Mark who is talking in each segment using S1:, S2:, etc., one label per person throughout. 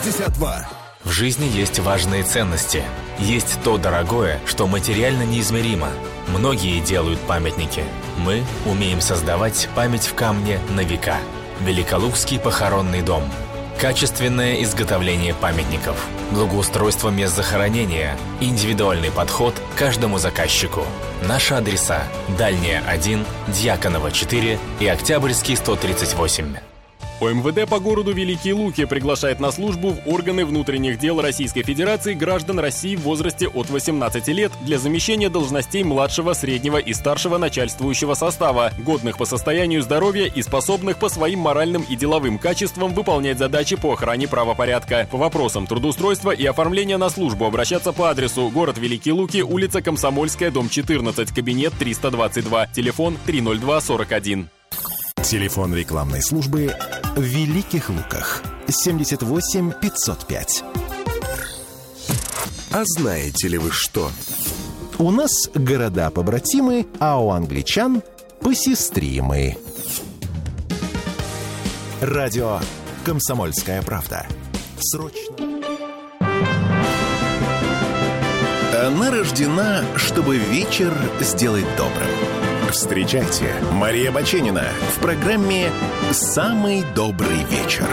S1: 62.
S2: В жизни есть важные ценности. Есть то дорогое, что материально неизмеримо. Многие делают памятники. Мы умеем создавать память в камне на века. Великолукский похоронный дом. Качественное изготовление памятников. Благоустройство мест захоронения. Индивидуальный подход к каждому заказчику. Наши адреса: Дальняя 1, Дьяконова 4 и Октябрьский 138.
S3: ОМВД по городу Великие Луки приглашает на службу в органы внутренних дел Российской Федерации граждан России в возрасте от 18 лет для замещения должностей младшего, среднего и старшего начальствующего состава, годных по состоянию здоровья и способных по своим моральным и деловым качествам выполнять задачи по охране правопорядка. По вопросам трудоустройства и оформления на службу обращаться по адресу: город Великие Луки, улица Комсомольская, дом 14, кабинет 322, телефон 30241.
S1: Телефон рекламной службы в Великих Луках 78 505. А знаете ли вы что? У нас города-побратимы, а у англичан посестримы. Радио «Комсомольская правда». Срочно. Она рождена, чтобы вечер сделать добрым. Встречайте, Мария Баченина в программе «Самый добрый вечер».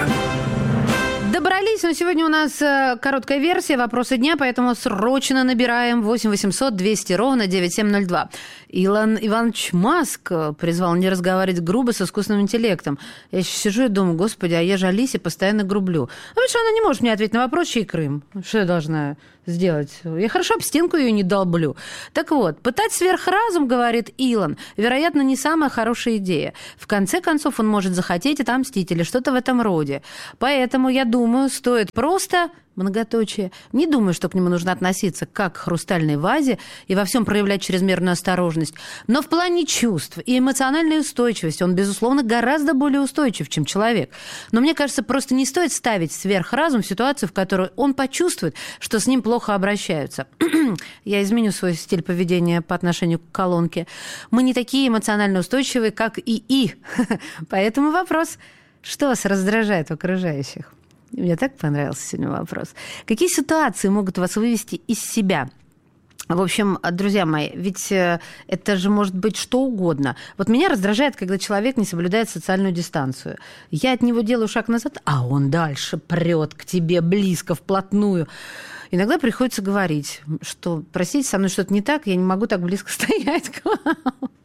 S4: Добрались, но сегодня у нас короткая версия вопроса дня, поэтому срочно набираем 8 800 200 ровно 9702. Илон Иванович Маск призвал не разговаривать грубо с искусственным интеллектом. Я сейчас сижу и думаю: господи, а я же Алисе постоянно грублю. А ведь что она не может мне ответить на вопрос, чей Крым? Что я должна сделать? Я хорошо об стенку ее не долблю. Так вот, пытать сверхразум, говорит Илон, вероятно, не самая хорошая идея. В конце концов, он может захотеть отомстить или что-то в этом роде. Поэтому, я думаю, стоит просто... Многоточие. Не думаю, что к нему нужно относиться как к хрустальной вазе и во всем проявлять чрезмерную осторожность. Но в плане чувств и эмоциональной устойчивости он, безусловно, гораздо более устойчив, чем человек. Но мне кажется, просто не стоит ставить сверхразум в ситуацию, в которой он почувствует, что с ним плохо обращаются. Я изменю свой стиль поведения по отношению к колонке. Мы не такие эмоционально устойчивые, как ИИ. Поэтому вопрос: что вас раздражает в окружающих? Мне так понравился сегодня вопрос. Какие ситуации могут вас вывести из себя? В общем, друзья мои, ведь это же может быть что угодно. Вот меня раздражает, когда человек не соблюдает социальную дистанцию. Я от него делаю шаг назад, а он дальше прет к тебе близко, вплотную. Иногда приходится говорить, что, простите, со мной что-то не так, я не могу так близко стоять к вам.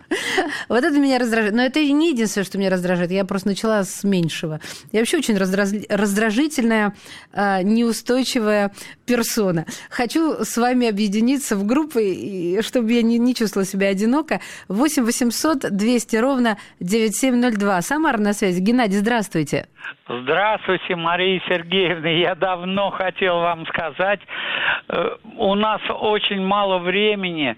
S4: Вот это меня раздражает. Но это не единственное, что меня раздражает. Я просто начала с меньшего. Я вообще очень раздражительная, неустойчивая персона. Хочу с вами объединиться в группы, чтобы я не чувствовала себя одиноко. 8 800 200 ровно 9702. Самара на связи. Геннадий, здравствуйте.
S5: Здравствуйте, Мария Сергеевна. Я давно хотел вам сказать, у нас очень мало времени.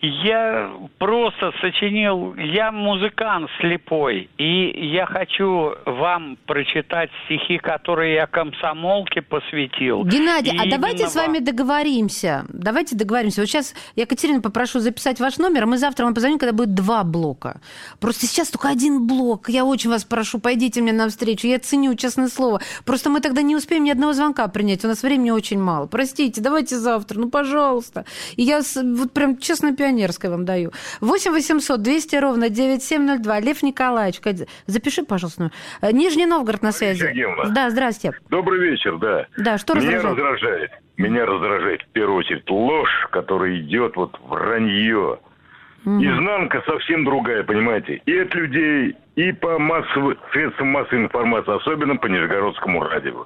S5: Я просто сочинил, я музыкант слепой, и я хочу вам прочитать стихи, которые я комсомолке посвятил.
S4: Геннадий, а давайте с вами договоримся. Давайте договоримся. Вот сейчас я Катерину попрошу записать ваш номер, а мы завтра вам позвоним, когда будет 2 блока. Просто сейчас только 1 блок. Я очень вас прошу, пойдите мне навстречу. Я ценю, честное слово. Просто мы тогда не успеем ни одного звонка принять. У нас времени очень мало. Простите, давайте завтра, ну, пожалуйста. И я вот прям честно пионерское вам даю. 8 800 200 ровно 9702. Лев Николаевич, запиши, пожалуйста. Нижний Новгород на связи.
S6: Сергеевна.
S4: Да, здрасте.
S6: Добрый вечер, да.
S4: Да, что раздражает?
S6: Меня раздражает в первую очередь ложь, которая идет, вот вранье. Изнанка совсем другая, понимаете? И от людей, и по средствам массовой информации, особенно по Нижегородскому радио.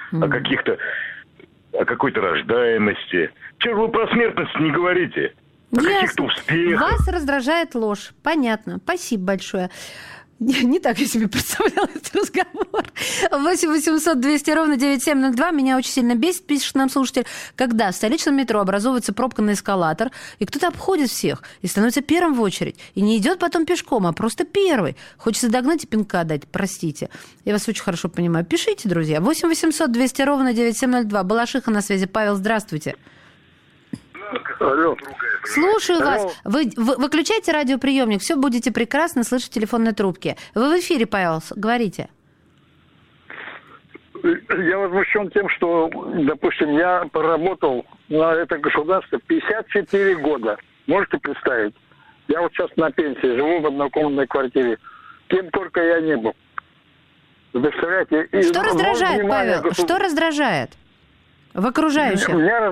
S6: О какой-то рождаемости. Чего вы про смертность не говорите? О каких-то успехах.
S4: Вас раздражает ложь. Понятно. Спасибо большое. Не так я себе представляла этот разговор. 8 800 200 ровно 9702. Меня очень сильно бесит, пишет нам слушатель, когда в столичном метро образовывается пробка на эскалатор, и кто-то обходит всех и становится первым в очередь. И не идет потом пешком, а просто первый. Хочется догнать и пинка дать, простите. Я вас очень хорошо понимаю. Пишите, друзья. 8 800 200 ровно 9702. Балашиха на связи. Павел, здравствуйте.
S6: Алло.
S4: Слушаю вас. Вы выключайте радиоприемник, все будете прекрасно слышать в телефонной трубке. Вы в эфире, Павел, говорите.
S7: Я возмущен тем, что, допустим, я поработал на это государство 54 года. Можете представить? Я вот сейчас на пенсии, живу в однокомнатной квартире. Кем только я не был. Вы представляете?
S4: Что раздражает, Павел? Что раздражает в окружающих?
S7: Меня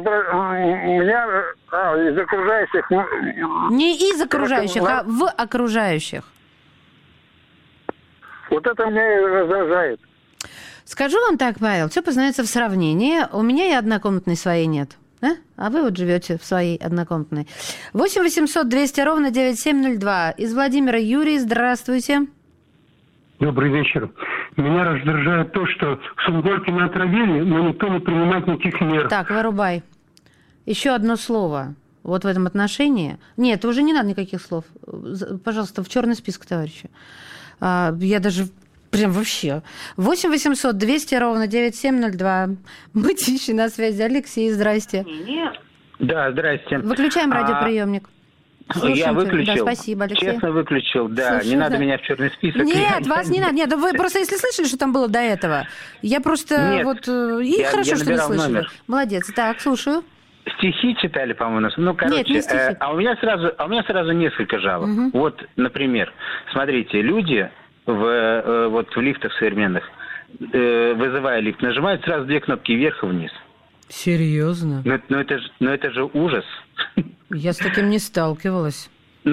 S7: из окружающих...
S4: Не из окружающих, а в окружающих.
S7: Вот это меня и раздражает.
S4: Скажу вам так, Павел, все познается в сравнении. У меня и однокомнатной своей нет. А вы вот живете в своей однокомнатной. 8 800 200 ровно 9702. Из Владимира Юрий, здравствуйте.
S8: Добрый вечер. Меня раздражает то, что Сунгоркина отравили, но никто не принимает никаких мер.
S4: Так, вырубай. Еще одно слово. Вот в этом отношении. Нет, уже не надо никаких слов. Пожалуйста, в черный список, товарищи. Я даже... Прям вообще. 8 800 200 ровно 9702. Мытищи на связи. Алексей, здрасте.
S9: Да, здрасте.
S4: Выключаем радиоприемник. Слушаем
S9: я выключил.
S4: Да, спасибо, Алексей.
S9: Честно выключил, да.
S4: Слушаю,
S9: не надо меня в черный список.
S4: Нет, вас не надо. Нет, вы просто если слышали, что там было до этого. Я просто
S9: Нет,
S4: и хорошо, что не слышали.
S9: Номер.
S4: Молодец. Так, слушаю.
S9: Стихи читали, по-моему. Ну, короче,
S4: нет, не стихи.
S9: А у меня сразу несколько жалоб.
S4: Угу.
S9: Вот, например, смотрите, люди в лифтах современных, вызывая лифт, нажимают сразу 2 кнопки вверх и вниз.
S4: Серьезно?
S9: Но это же ужас.
S4: Я с таким не сталкивалась.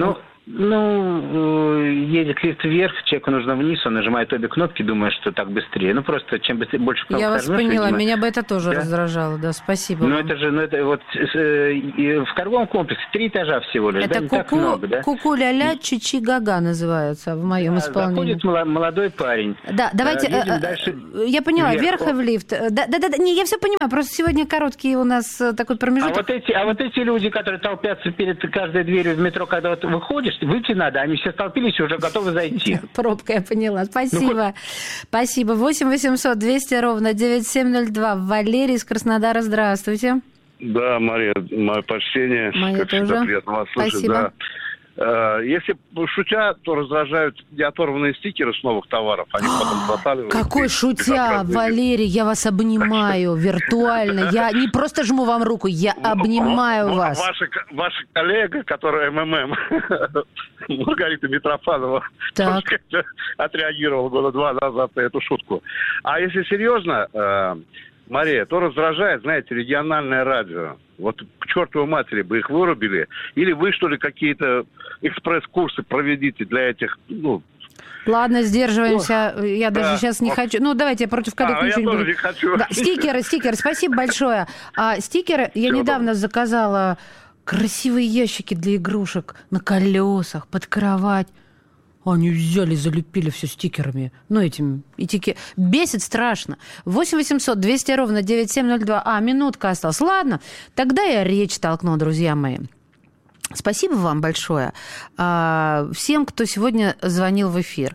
S9: Едет лифт вверх, человеку нужно вниз, он нажимает обе кнопки, думая, что так быстрее. Ну, просто чем быстрее, больше кнопок.
S4: Я вас поняла,
S9: видимо.
S4: Меня бы это тоже раздражало, да, спасибо.
S9: Это вот в торговом комплексе 3 этажа всего лишь,
S4: это
S9: да, не так много, да?
S4: Ку-ку-ля-ля, чичи-гага называется в моем исполнении.
S9: Заходит молодой парень.
S4: Да, давайте, я поняла, вверх и в лифт. Да, не, я все понимаю, просто сегодня короткий у нас такой промежуток.
S9: А вот эти люди, которые толпятся перед каждой дверью в метро, когда вот выходишь, выйти надо, они все столпились и уже готовы зайти.
S4: Пробка, я поняла. Спасибо. Спасибо. 8 800 200 ровно 9702. Валерий из Краснодара, здравствуйте.
S10: Да, Мария, мое почтение.
S4: Мое тоже.
S10: Всегда приятно вас слышать.
S4: Спасибо.
S10: Да. Если шутя, то раздражают неоторванные стикеры с новых товаров. Они потом заталивают.
S4: Какой шутя, Валерий, я вас обнимаю виртуально. Я не просто жму вам руку, я обнимаю вас.
S10: Ваша коллега, которая МММ, Маргарита Митрофанова, отреагировала года 2 назад на эту шутку. А если серьезно, Мария, то раздражает, знаете, региональное радио. Вот к чертовой матери бы их вырубили. Или вы, что ли, какие-то экспресс-курсы проведите для этих,
S4: Ладно, сдерживаемся. Я даже сейчас не хочу. Давайте, я против коллег ничего не буду.
S10: Я тоже не хочу.
S4: Да, стикеры, спасибо большое. Стикеры я недавно заказала красивые ящики для игрушек на колесах, под кровать. Они взяли, залепили все стикерами. Бесит страшно. 8 800 200 ровно 9702. Минутка осталась. Ладно, тогда я речь толкну, друзья мои. Спасибо вам большое всем, кто сегодня звонил в эфир.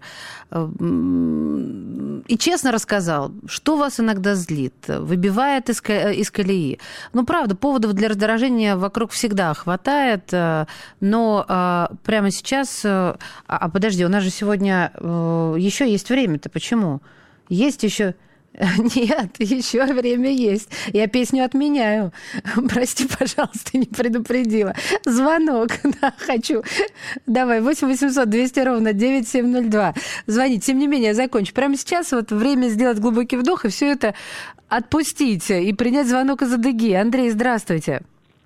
S4: И честно рассказал, что вас иногда злит, выбивает из колеи. Правда, поводов для раздражения вокруг всегда хватает, но прямо сейчас... подожди, у нас же сегодня еще есть время-то. Почему? Есть еще... Нет, еще время есть. Я песню отменяю. Прости, пожалуйста, не предупредила. Звонок, хочу. Давай, 8 800 200 ровно 9702. Звоните. Тем не менее, я закончу. Прямо сейчас время сделать глубокий вдох и все это отпустить и принять звонок из Адыги. Андрей, здравствуйте.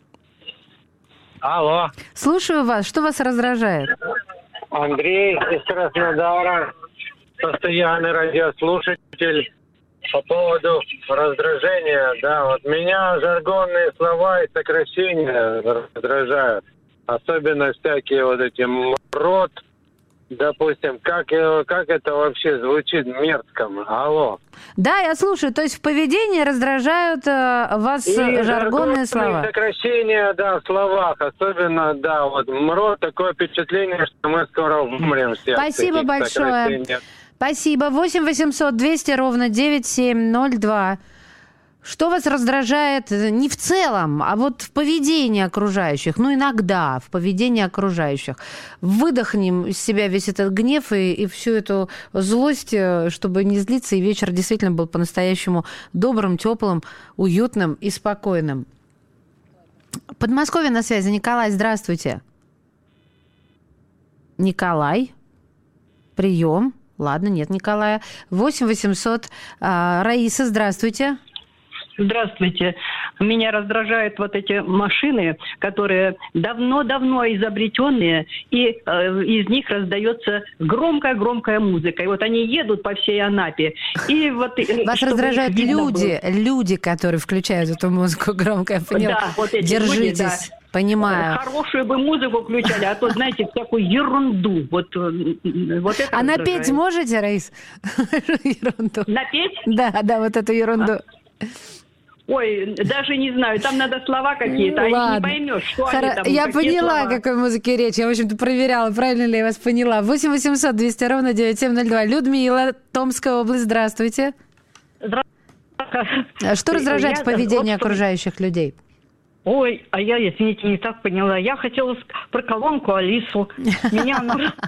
S11: Алло.
S4: Слушаю вас. Что вас раздражает?
S11: Андрей из Краснодара. Постоянный радиослушатель. По поводу раздражения, меня жаргонные слова и сокращения раздражают. Особенно всякие эти мрот, допустим, как это вообще звучит мерзко. Алло.
S4: Да, я слушаю. То есть в поведении раздражают вас жаргонные слова?
S11: Сокращения, в словах. Особенно, мрот, такое впечатление, что мы скоро умрем все.
S4: Спасибо большое. Спасибо. 8 800 200 ровно 9702. Что вас раздражает не в целом, а вот в поведении окружающих? Ну, иногда в поведении окружающих. Выдохнем из себя весь этот гнев и всю эту злость, чтобы не злиться, и вечер действительно был по-настоящему добрым, теплым, уютным и спокойным. Подмосковье на связи. Николай, здравствуйте. Николай. Прием. Ладно, нет Николая. 8 800. Раиса, здравствуйте.
S12: Здравствуйте. Меня раздражают вот эти машины, которые давно-давно изобретенные, и из них раздается громкая-громкая музыка. И вот они едут по всей Анапе. И вот,
S4: вас раздражают люди, которые включают эту музыку громко. Я поняла.
S12: Да, вот эти
S4: держитесь.
S12: Люди, да.
S4: Понимаю.
S12: Хорошую бы музыку включали, а то, знаете, всякую ерунду. Вот это
S4: а напеть можете, Раис? Ерунду.
S12: Напеть?
S4: Да, вот эту ерунду.
S12: Ой, даже не знаю, там надо слова какие-то, а не поймешь, что они там.
S4: Я поняла, о какой музыке речь. Я, в общем-то, проверяла, правильно ли я вас поняла. 8 800 200 ровно 9702. Людмила, Томская область, здравствуйте.
S13: Здравствуйте.
S4: Что раздражает в поведении окружающих людей?
S13: Ой, а я, извините, не так поняла. Я хотела про колонку Алису. Меня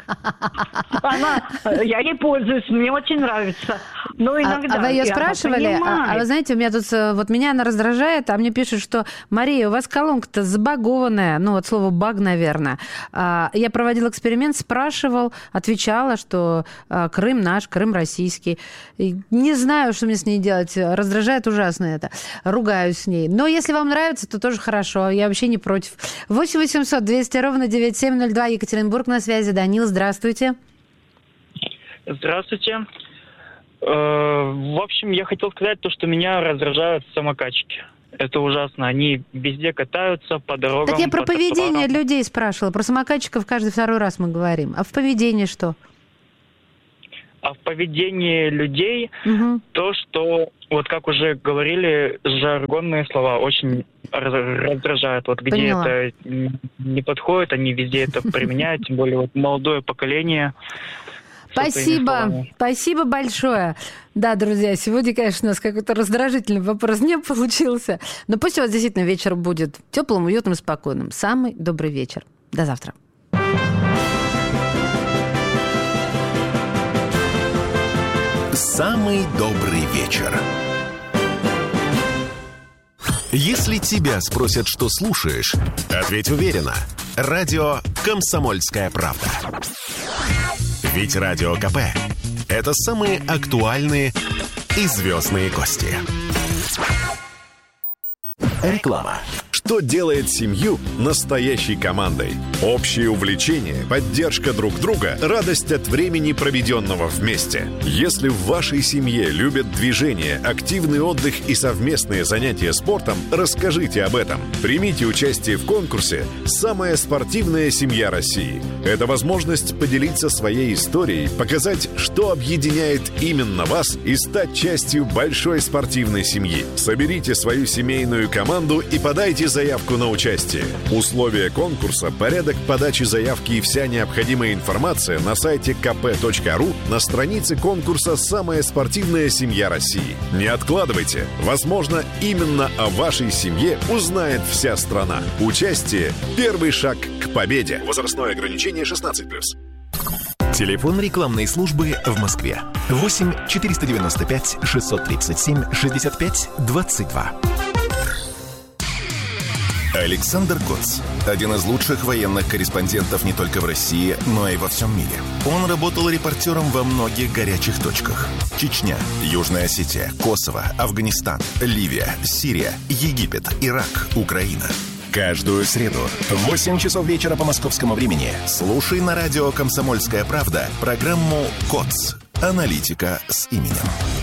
S13: я ей пользуюсь, мне очень нравится. Но иногда...
S4: А вы ее спрашивали? А вы знаете, у меня тут... Вот меня она раздражает, а мне пишут, что Мария, у вас колонка-то забагованная. Ну, вот слово «баг», наверное. Я проводила эксперимент, спрашивал, отвечала, что Крым наш, Крым российский. И не знаю, что мне с ней делать. Раздражает ужасно это. Ругаюсь с ней. Но если вам нравится, то тоже хорошо, я вообще не против. 8 800 200 ровно 9702. Екатеринбург на связи. Данил, здравствуйте.
S14: Здравствуйте. В общем, я хотел сказать то, что меня раздражают самокатчики. Это ужасно. Они везде катаются по дорогам.
S4: Так я про поведение людей спрашивала. Про самокатчиков каждый второй раз мы говорим. А в поведении что?
S14: А в поведении людей то, что, вот как уже говорили, жаргонные слова очень раздражают. Вот где это не подходит, они везде это применяют, тем более вот молодое поколение.
S4: Спасибо большое. Да, друзья, сегодня, конечно, у нас какой-то раздражительный вопрос не получился. Но пусть у вас действительно вечер будет теплым, уютным, спокойным. Самый добрый вечер. До завтра.
S1: Самый добрый вечер. Если тебя спросят, что слушаешь, ответь уверенно. Радио «Комсомольская правда». Ведь Радио КП – это самые актуальные и звездные гости. Реклама.
S15: Что делает семью настоящей командой? Общее увлечение, поддержка друг друга, радость от времени, проведенного вместе. Если в вашей семье любят движение, активный отдых и совместные занятия спортом, расскажите об этом. Примите участие в конкурсе «Самая спортивная семья России». Это возможность поделиться своей историей, показать, что объединяет именно вас, и стать частью большой спортивной семьи. Соберите свою семейную команду и подайте заявку на участие. Условия конкурса, порядок подачи заявки и вся необходимая информация на сайте kp.ru на странице конкурса «Самая спортивная семья России». Не откладывайте. Возможно, именно о вашей семье узнает вся страна. Участие – первый шаг к победе. Возрастное ограничение 16+.
S1: Телефон рекламной службы в Москве. 8 495 637 65 22. Александр Коц – один из лучших военных корреспондентов не только в России, но и во всем мире. Он работал репортером во многих горячих точках. Чечня, Южная Осетия, Косово, Афганистан, Ливия, Сирия, Египет, Ирак, Украина. Каждую среду в 8 часов вечера по московскому времени слушай на радио «Комсомольская правда» программу «КОЦ. Аналитика с именем».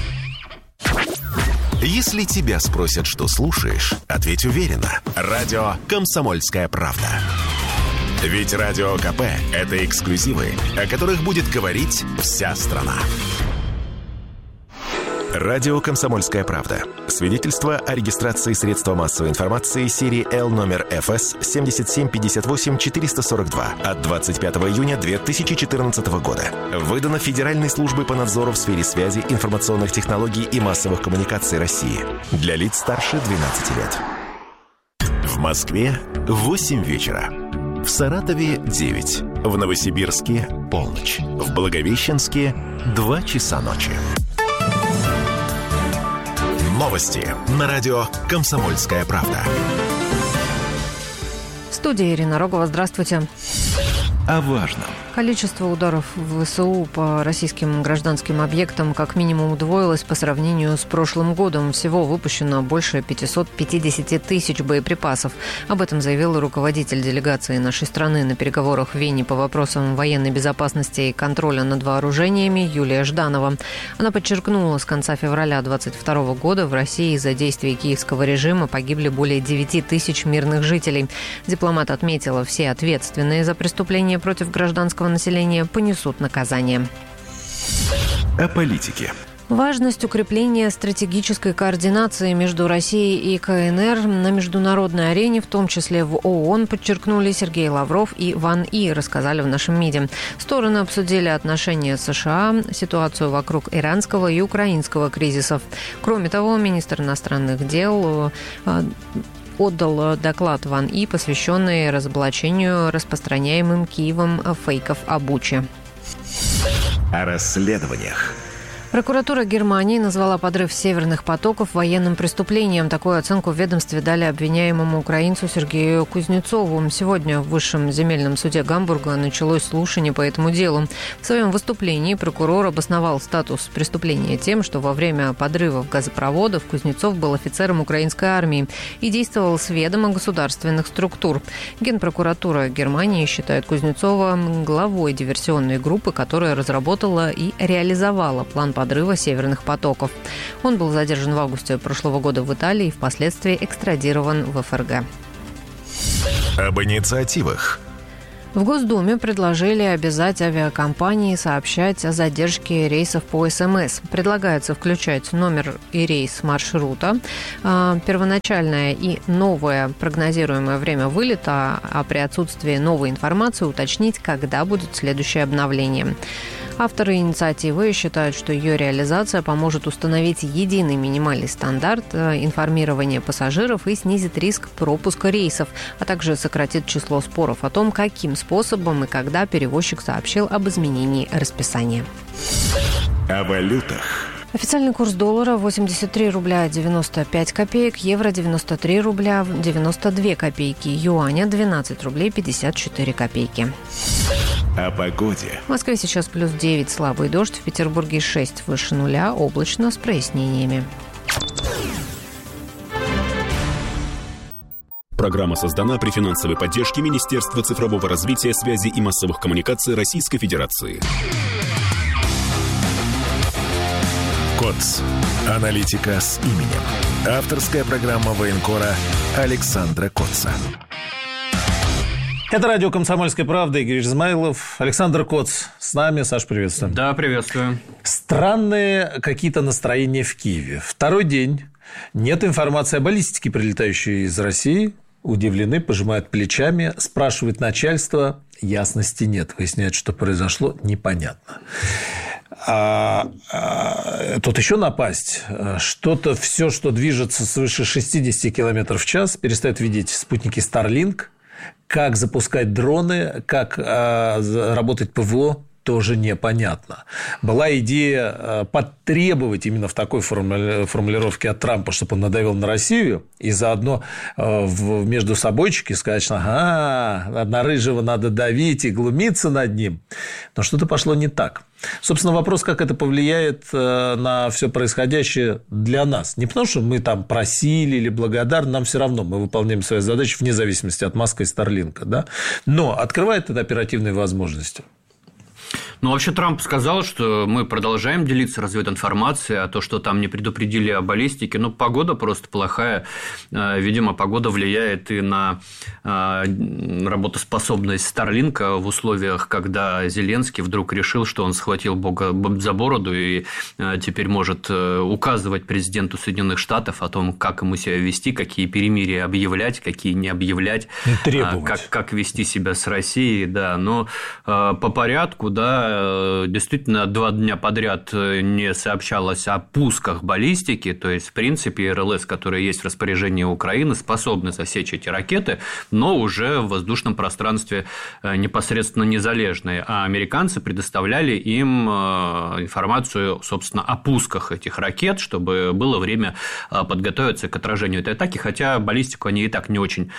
S1: Если тебя спросят, что слушаешь, ответь уверенно. Радио «Комсомольская правда». Ведь Радио КП – это эксклюзивы, о которых будет говорить вся страна. Радио «Комсомольская правда». Свидетельство о регистрации средства массовой информации серии L номер ФС 7758-442 от 25 июня 2014 года. Выдано Федеральной службой по надзору в сфере связи, информационных технологий и массовых коммуникаций России. Для лиц старше 12 лет. В Москве 8 вечера. В Саратове 9. В Новосибирске полночь. В Благовещенске 2 часа ночи. Новости на радио «Комсомольская правда».
S16: В студии Ирина Рогова. Здравствуйте.
S1: О важном.
S16: Количество ударов в ВСУ по российским гражданским объектам как минимум удвоилось по сравнению с прошлым годом. Всего выпущено больше 550 тысяч боеприпасов. Об этом заявил руководитель делегации нашей страны на переговорах в Вене по вопросам военной безопасности и контроля над вооружениями Юлия Жданова. Она подчеркнула, с конца февраля 2022 года в России из-за действий киевского режима погибли более 9 тысяч мирных жителей. Дипломат отметила, все ответственные за преступления против гражданского населения понесут наказание.
S1: О политике.
S16: Важность укрепления стратегической координации между Россией и КНР на международной арене, в том числе в ООН, подчеркнули Сергей Лавров и Ван И, рассказали в нашем МИДе. Стороны обсудили отношения США, ситуацию вокруг иранского и украинского кризисов. Кроме того, министр иностранных дел отдал доклад Ван И, посвященный разоблачению распространяемым Киевом фейков о Буче.
S1: О расследованиях.
S16: Прокуратура Германии назвала подрыв северных потоков военным преступлением. Такую оценку в ведомстве дали обвиняемому украинцу Сергею Кузнецову. Сегодня в Высшем земельном суде Гамбурга началось слушание по этому делу. В своем выступлении прокурор обосновал статус преступления тем, что во время подрывов газопроводов Кузнецов был офицером украинской армии и действовал с ведома государственных структур. Генпрокуратура Германии считает Кузнецова главой диверсионной группы, которая разработала и реализовала план подрыва северных потоков. Он был задержан в августе прошлого года в Италии и впоследствии экстрадирован в ФРГ.
S1: Об инициативах.
S16: В Госдуме предложили обязать авиакомпании сообщать о задержке рейсов по СМС. Предлагается включать номер и рейс маршрута, первоначальное и новое прогнозируемое время вылета, а при отсутствии новой информации уточнить, когда будет следующее обновление. Авторы инициативы считают, что ее реализация поможет установить единый минимальный стандарт информирования пассажиров и снизит риск пропуска рейсов, а также сократит число споров о том, каким способом и когда перевозчик сообщил об изменении расписания.
S1: О валютах.
S16: Официальный курс доллара 83 рубля 95 копеек, евро 93 рубля 92 копейки, юаня 12 рублей 54 копейки.
S1: О погоде.
S16: В Москве сейчас плюс 9, слабый дождь, в Петербурге 6, выше нуля, облачно, с прояснениями.
S17: Программа создана при финансовой поддержке Министерства цифрового развития, связи и массовых коммуникаций Российской Федерации.
S1: КОЦ. Аналитика с именем. Авторская программа военкора Александра Коца.
S18: Это радио «Комсомольская правда», Игорь Измайлов, Александр Коц с нами. Саш, приветствуем.
S3: Да, приветствую.
S18: Странные какие-то настроения в Киеве. Второй день. Нет информации о баллистике, прилетающей из России. Удивлены, пожимают плечами, спрашивают начальство. Ясности нет. Выясняют, что произошло, непонятно. Тут еще напасть. Что-то все, что движется свыше 60 км в час, перестает видеть спутники Starlink. Как запускать дроны, как работать ПВО, тоже непонятно. Была идея потребовать именно в такой формулировке от Трампа, чтобы он надавил на Россию, и заодно между собойчики сказать, что на Рыжего надо давить и глумиться над ним. Но что-то пошло не так. Собственно, вопрос, как это повлияет на все происходящее для нас. Не потому, что мы там просили или благодарны, нам все равно, мы выполняем свои задачи вне зависимости от Маска и Старлинка. Да? Но открывает это оперативные возможности.
S19: Ну, вообще, Трамп сказал, что мы продолжаем делиться развединформацией, а то, что там не предупредили о баллистике, ну, погода просто плохая. Видимо, погода влияет и на работоспособность Старлинка в условиях, когда Зеленский вдруг решил, что он схватил Бога за бороду и теперь может указывать президенту Соединенных Штатов о том, как ему себя вести, какие перемирия объявлять, какие не объявлять, как вести себя с Россией, да. Но по порядку, да, действительно, 2 дня подряд не сообщалось о пусках баллистики, то есть, в принципе, РЛС, которые есть в распоряжении Украины, способны засечь эти ракеты, но уже в воздушном пространстве непосредственно незалежные, а американцы предоставляли им информацию, собственно, о пусках этих ракет, чтобы было время подготовиться к отражению этой атаки, хотя баллистику они и так не очень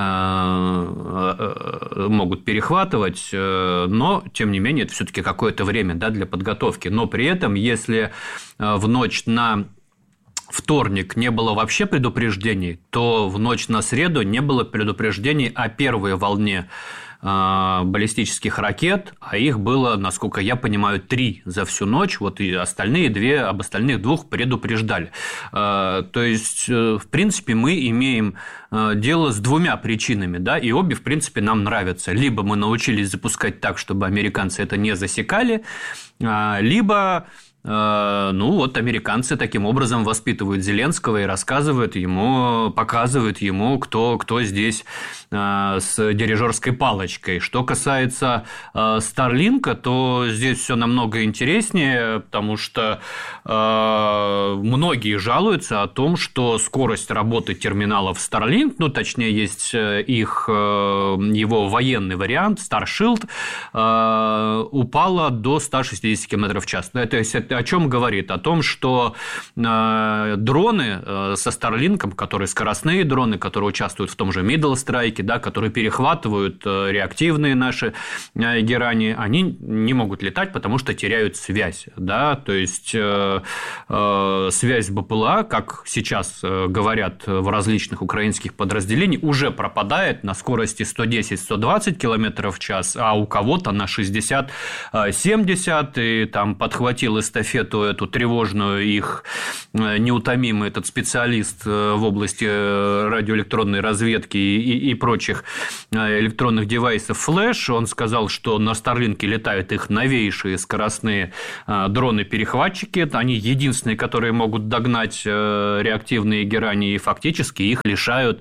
S19: могут перехватывать, но, тем не менее, это все-таки какое-то время, да, для подготовки. Но при этом, если в ночь на вторник не было вообще предупреждений, то в ночь на среду не было предупреждений о первой волне баллистических ракет, а их было, насколько я понимаю, 3 за всю ночь, вот и остальные 2, об остальных 2 предупреждали. То есть, в принципе, мы имеем дело с 2 причинами, да, и обе, в принципе, нам нравятся. Либо мы научились запускать так, чтобы американцы это не засекали, либо... Ну, вот американцы таким образом воспитывают Зеленского и рассказывают ему, показывают ему, кто здесь с дирижерской палочкой. Что касается Старлинка, то здесь все намного интереснее, потому что многие жалуются о том, что скорость работы терминалов Starlink, ну, точнее, есть его военный вариант, Starshield, упала до 160 км в час. То есть, это о чем говорит? О том, что дроны со Старлинком, которые скоростные дроны, которые участвуют в том же Middle Strike, да, которые перехватывают реактивные наши герани, они не могут летать, потому что теряют связь. Да? То есть, связь БПЛА, как сейчас говорят в различных украинских подразделениях, уже пропадает на скорости 110-120 км в час, а у кого-то на 60-70, и там подхватил эстафету эту тревожную их неутомимый этот специалист в области радиоэлектронной разведки и прочих электронных девайсов Flash. Он сказал, что на Старлинке летают их новейшие скоростные дроны-перехватчики. Они единственные, которые могут догнать реактивные герани, и фактически их лишают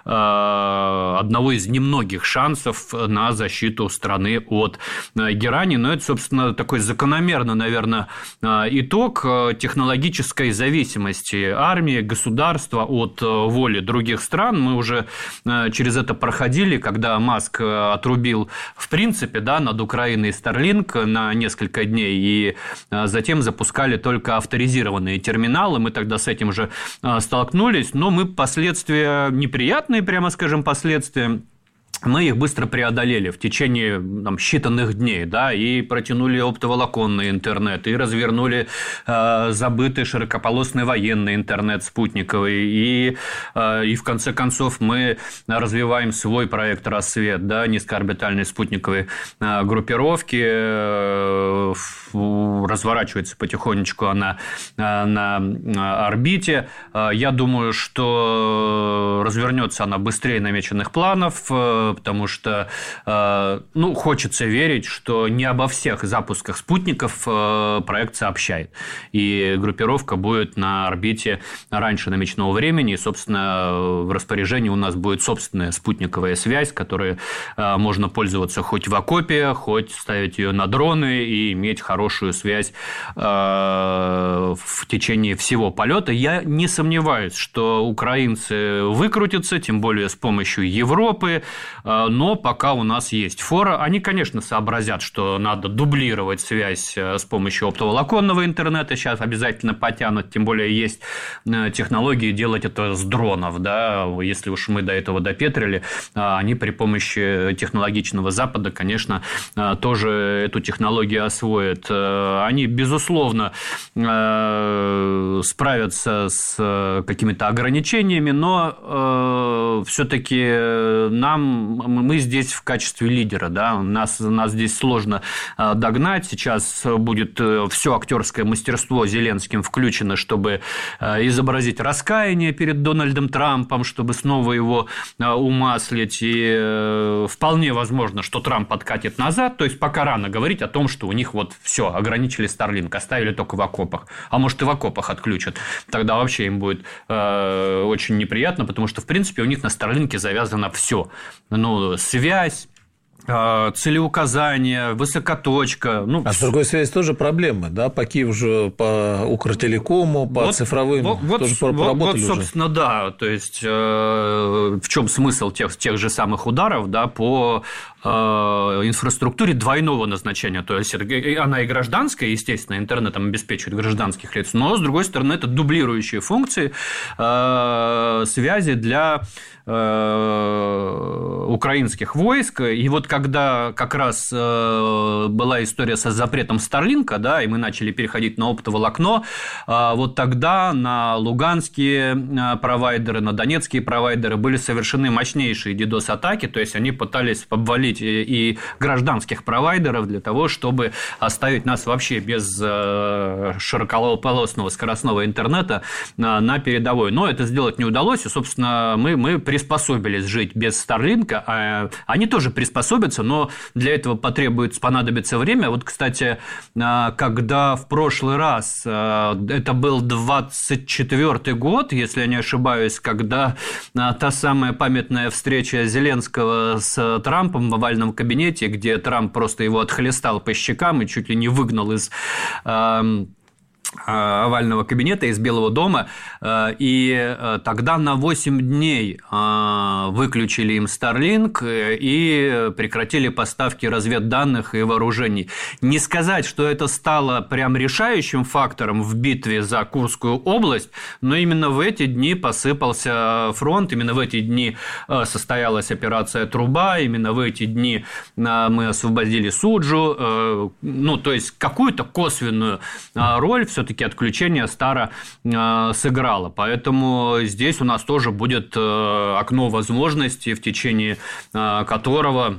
S19: одного из немногих шансов на защиту страны от герани. Но это, собственно, такой закономерный, наверное, итог технологической зависимости армии, государства от воли других стран. Мы уже через это проходили, когда Маск отрубил, в принципе, да, над Украиной Starlink на несколько дней, и затем запускали только авторизированные терминалы. Мы тогда с этим же столкнулись, но мы последствия, неприятные, прямо скажем, последствия, мы их быстро преодолели в течение считанных дней, да, и протянули оптоволоконный интернет, и развернули забытый широкополосный военный интернет спутниковый, и в конце концов мы развиваем свой проект «Рассвет», да, низкоорбитальной спутниковой группировки, разворачивается потихонечку она на орбите. Я думаю, что развернется она быстрее намеченных планов, потому что, хочется верить, что не обо всех запусках спутников проект сообщает. И группировка будет на орбите раньше намеченного времени, и, собственно, в распоряжении у нас будет собственная спутниковая связь, которой можно пользоваться хоть в окопе, хоть ставить ее на дроны и иметь хорошую связь в течение всего полета. Я не сомневаюсь, что украинцы выкрутятся, тем более с помощью Европы, но пока у нас есть фора. Они, конечно, сообразят, что надо дублировать связь с помощью оптоволоконного интернета, сейчас обязательно потянут, тем более есть технологии делать это с дронов, да, если уж мы до этого допетрили, они при помощи технологичного Запада, конечно, тоже эту технологию освоят. Они, безусловно, справятся с какими-то ограничениями, но все-таки мы здесь в качестве лидера, да, нас здесь сложно догнать. Сейчас будет все актерское мастерство Зеленским включено, чтобы изобразить раскаяние перед Дональдом Трампом, чтобы снова его умаслить. И вполне возможно, что Трамп откатит назад. То есть пока рано говорить о том, что у них вот все, ограничили Starlink, оставили только в окопах. А может, и в окопах отключат. Тогда вообще им будет очень неприятно, потому что, в принципе, у них на Starlink завязано все. Ну, связь, целеуказания, высокоточка. Ну,
S18: с другой связи тоже проблемы, да, по Киеву же, по Укртелекому, по цифровым тоже поработали уже.
S19: Собственно, да, то есть в чем смысл тех же самых ударов, да, по инфраструктуре двойного назначения, то есть она и гражданская, естественно, интернетом обеспечивает гражданских лиц, но, с другой стороны, это дублирующие функции связи для украинских войск. И вот когда как раз была история со запретом Старлинка, да, и мы начали переходить на оптоволокно, вот тогда на луганские провайдеры, на донецкие провайдеры были совершены мощнейшие DDoS-атаки, то есть они пытались обвалить и гражданских провайдеров для того, чтобы оставить нас вообще без широкополосного скоростного интернета на передовой. Но это сделать не удалось, и, собственно, мы приспособились жить без Старлинка. Они тоже приспособятся, но для этого понадобится время. Вот, кстати, когда в прошлый раз, это был 24-й год, если я не ошибаюсь, когда та самая памятная встреча Зеленского с Трампом в овальном кабинете, где Трамп просто его отхлестал по щекам и чуть ли не выгнал из овального кабинета, из Белого дома, и тогда на 8 дней выключили им Starlink и прекратили поставки разведданных и вооружений. Не сказать, что это стало прям решающим фактором в битве за Курскую область, но именно в эти дни посыпался фронт, именно в эти дни состоялась операция «Труба», именно в эти дни мы освободили Суджу, ну, то есть какую-то косвенную роль все-таки отключение Стара сыграло. Поэтому здесь у нас тоже будет окно возможностей, в течение которого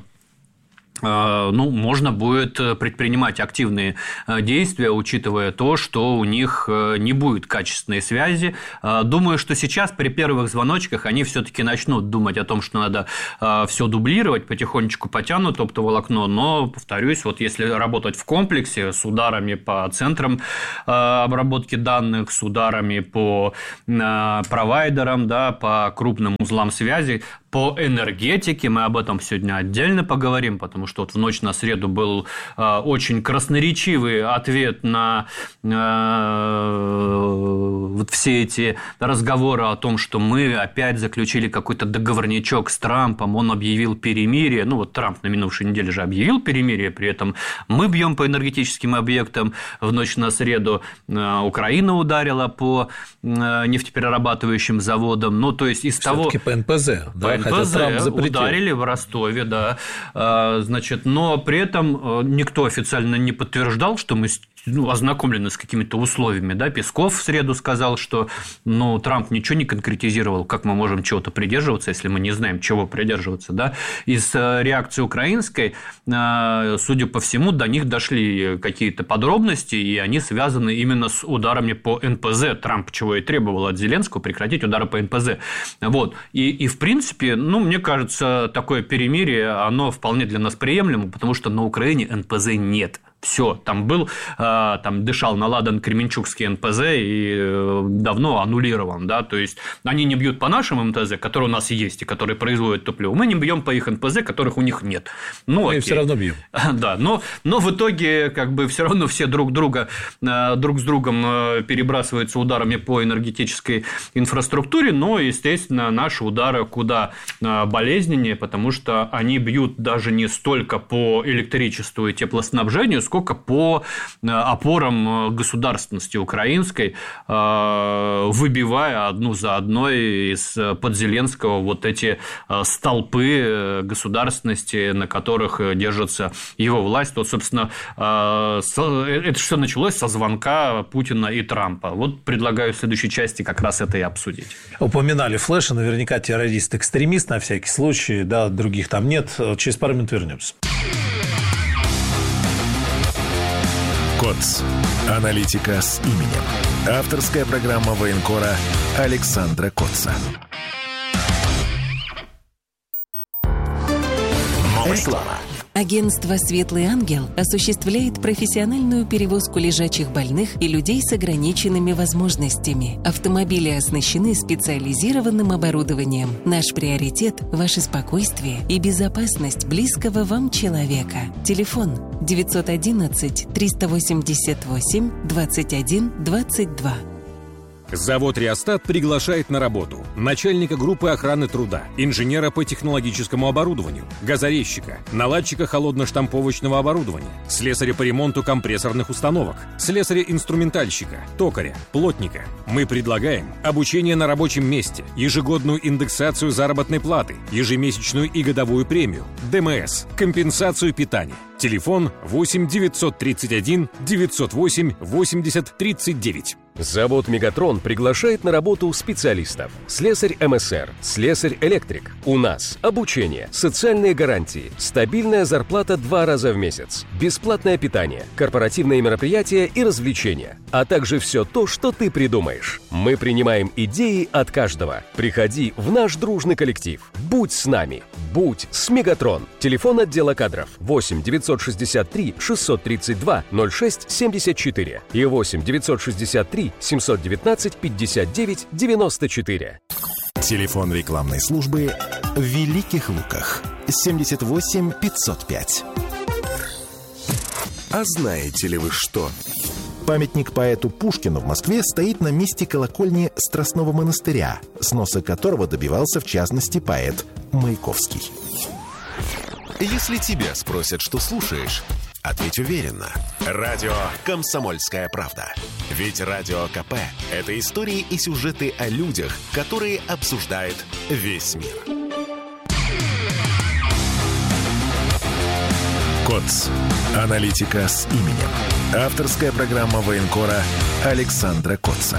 S19: можно будет предпринимать активные действия, учитывая то, что у них не будет качественной связи. Думаю, что сейчас при первых звоночках они все-таки начнут думать о том, что надо все дублировать, потихонечку потянут оптоволокно, но, повторюсь, вот если работать в комплексе с ударами по центрам обработки данных, с ударами по провайдерам, да, по крупным узлам связи, по энергетике, мы об этом сегодня отдельно поговорим, потому что вот в ночь на среду был очень красноречивый ответ на вот все эти разговоры о том, что мы опять заключили какой-то договорничок с Трампом, он объявил перемирие. Ну, вот Трамп на минувшей неделе же объявил перемирие, при этом мы бьем по энергетическим объектам. В ночь на среду Украина ударила по нефтеперерабатывающим заводам. Ну, то есть из того...
S18: Всё-таки по НПЗ, да?
S19: НПЗ ударили в Ростове, да. Значит, но при этом никто официально не подтверждал, что мы ознакомлены с какими-то условиями. Да? Песков в среду сказал, что Трамп ничего не конкретизировал, как мы можем чего-то придерживаться, если мы не знаем, чего придерживаться. Да? Из реакции украинской, судя по всему, до них дошли какие-то подробности, и они связаны именно с ударами по НПЗ. Трамп чего и требовал от Зеленского прекратить удары по НПЗ. Вот. И в принципе, мне кажется, такое перемирие, оно вполне для нас приемлемо, потому что на Украине НПЗ нет. Все, там был, там дышал на ладан Кременчугский НПЗ и давно аннулирован, да, то есть они не бьют по нашим МТЗ, которые у нас есть и которые производят топливо, мы не бьем по их НПЗ, которых у них нет.
S18: Мы все равно бьем.
S19: Да, но в итоге как бы все равно все друг с другом перебрасываются ударами по энергетической инфраструктуре, но, естественно, наши удары куда болезненнее, потому что они бьют даже не столько по электричеству и теплоснабжению, сколько насколько по опорам государственности украинской, выбивая одну за одной из-под Зеленского вот эти столпы государственности, на которых держится его власть. Вот, собственно, это все началось со звонка Путина и Трампа. Вот предлагаю в следующей части как раз это и обсудить.
S18: Упоминали флеши, наверняка террорист-экстремист на всякий случай, да, других там нет. Через пару минут вернемся.
S1: КОЦ. Аналитика с именем. Авторская программа военкора Александра Коца.
S20: Реклама. Агентство «Светлый ангел» осуществляет профессиональную перевозку лежачих больных и людей с ограниченными возможностями. Автомобили оснащены специализированным оборудованием. Наш приоритет – ваше спокойствие и безопасность близкого вам человека. Телефон 911 388 21 22.
S21: Завод «Реостат» приглашает на работу начальника группы охраны труда, инженера по технологическому оборудованию, газорезчика, наладчика холодно-штамповочного оборудования, слесаря по ремонту компрессорных установок, слесаря-инструментальщика, токаря, плотника. Мы предлагаем обучение на рабочем месте, ежегодную индексацию заработной платы, ежемесячную и годовую премию, ДМС, компенсацию питания. Телефон 8 931 908 80 39.
S22: Завод «Мегатрон» приглашает на работу специалистов. Слесарь МСР, слесарь-электрик. У нас обучение, социальные гарантии, стабильная зарплата 2 раза в месяц, бесплатное питание, корпоративные мероприятия и развлечения, а также все то, что ты придумаешь. Мы принимаем идеи от каждого. Приходи в наш дружный коллектив. Будь с нами. Будь с «Мегатрон». Телефон отдела кадров 8 963 632 06 74 и 8 963 719 59 94.
S1: Телефон рекламной службы в Великих Луках 78 505. А знаете ли вы что? Памятник поэту Пушкину в Москве стоит на месте колокольни Страстного монастыря, сноса которого добивался, в частности, поэт Маяковский. Если тебя спросят, что слушаешь, ответь уверенно. Радио «Комсомольская правда». Ведь Радио КП – это истории и сюжеты о людях, которые обсуждает весь мир. КОЦ. Аналитика с именем. Авторская программа военкора Александра Коца.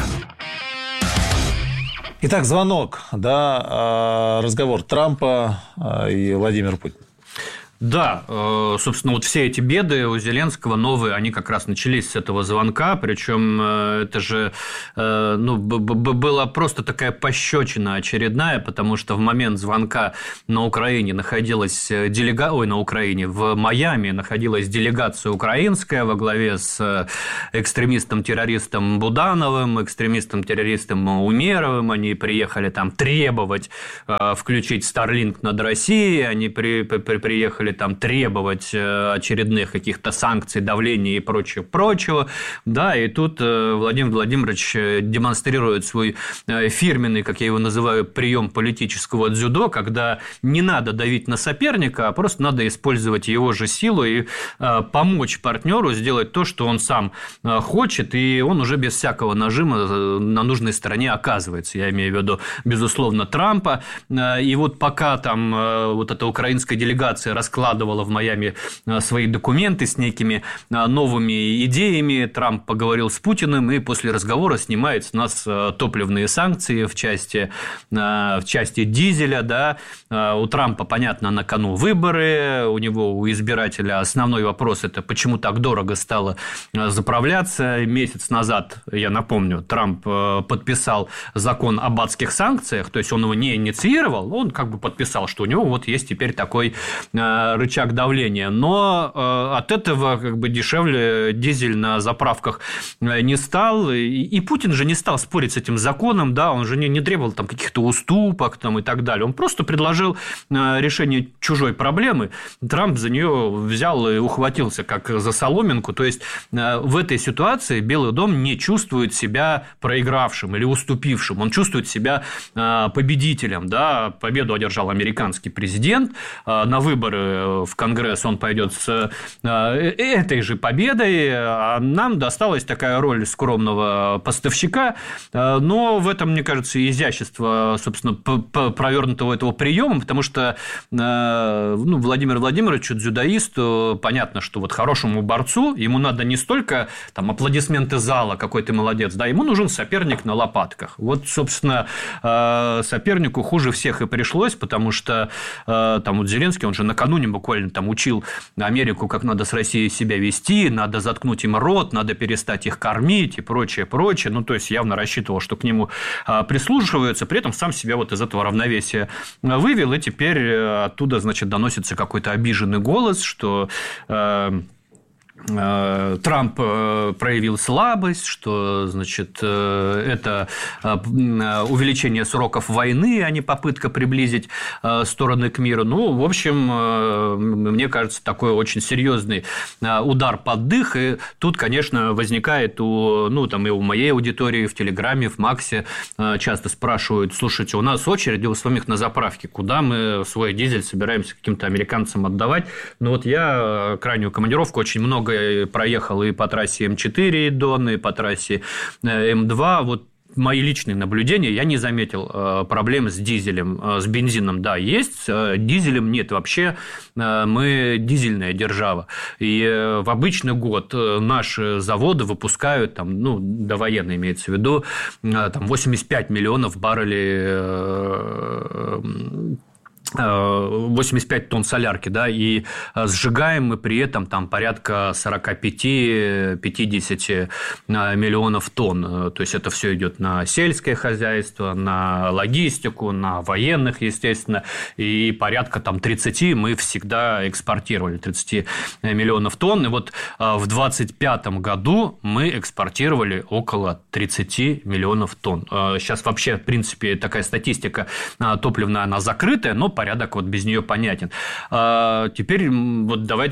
S18: Итак, звонок, да, разговор Трампа и Владимира Путина.
S19: Да, собственно, вот все эти беды у Зеленского новые, они как раз начались с этого звонка, причем это же была просто такая пощечина очередная, потому что в момент звонка на Украине находилась в Майами находилась делегация украинская во главе с экстремистом-террористом Будановым, экстремистом-террористом Умеровым. Они приехали там требовать включить Starlink над Россией, они приехали там требовать очередных каких-то санкций, давления и прочего. Да, и тут Владимир Владимирович демонстрирует свой фирменный, как я его называю, прием политического дзюдо, когда не надо давить на соперника, а просто надо использовать его же силу и помочь партнеру сделать то, что он сам хочет, и он уже без всякого нажима на нужной стороне оказывается. Я имею в виду, безусловно, Трампа. И вот пока там вот эта украинская делегация раскладывала в Майами свои документы с некими новыми идеями, Трамп поговорил с Путиным и после разговора снимает с нас топливные санкции в части дизеля. Да. У Трампа, понятно, на кону выборы, у него, у избирателя основной вопрос – это почему так дорого стало заправляться. Месяц назад, я напомню, Трамп подписал закон об адских санкциях, то есть он его не инициировал, он как бы подписал, что у него вот есть теперь такой рычаг давления, но от этого как бы дешевле дизель на заправках не стал, и Путин же не стал спорить с этим законом, да, он же не требовал там каких-то уступок там, и так далее, он просто предложил решение чужой проблемы, Трамп за нее взял и ухватился как за соломинку, то есть в этой ситуации Белый дом не чувствует себя проигравшим или уступившим, он чувствует себя победителем, да, победу одержал американский президент, на выборы выборы в Конгресс он пойдет с этой же победой, а нам досталась такая роль скромного поставщика, но в этом, мне кажется, изящество, собственно, провернутого этого приема, потому что Владимир Владимирович, дзюдоист, понятно, что вот хорошему борцу ему надо не столько там аплодисменты зала, какой ты молодец, да, ему нужен соперник на лопатках. Вот, собственно, сопернику хуже всех и пришлось, потому что там вот Зеленский, он же накануне буквально там учил Америку, как надо с Россией себя вести, надо заткнуть им рот, надо перестать их кормить и прочее, прочее. Ну, то есть, явно рассчитывал, что к нему прислушиваются, при этом сам себя вот из этого равновесия вывел, и теперь оттуда, значит, доносится какой-то обиженный голос, что Трамп проявил слабость, что, значит, это увеличение сроков войны, а не попытка приблизить стороны к миру. Ну, в общем, мне кажется, такой очень серьезный удар под дых. И тут, конечно, возникает там и у моей аудитории в Телеграме, в Максе часто спрашивают: слушайте, у нас очереди у самих на заправке, куда мы свой дизель собираемся каким-то американцам отдавать? Ну, вот я крайнюю командировку очень много проехал и по трассе М4 Дон, и по трассе М2. Вот мои личные наблюдения, я не заметил проблем с дизелем. С бензином, да, есть, с дизелем нет. Вообще мы дизельная держава. И в обычный год наши заводы выпускают, там, довоенно имеется в виду, там, 85 миллионов баррелей 85 тонн солярки, да, и сжигаем мы при этом там порядка 45-50 миллионов тонн. То есть, это все идет на сельское хозяйство, на логистику, на военных, естественно, и порядка там 30 мы всегда экспортировали, 30 миллионов тонн. И вот в 2025 году мы экспортировали около 30 миллионов тонн. Сейчас вообще, в принципе, такая статистика топливная, она закрытая, но порядок вот без нее понятен. Теперь вот давайте